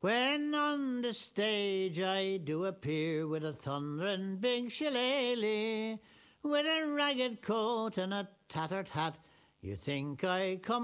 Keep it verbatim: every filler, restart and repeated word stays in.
When on the stage I do appear with a thundering big shillelagh, with a ragged coat and a tattered hat, you think I come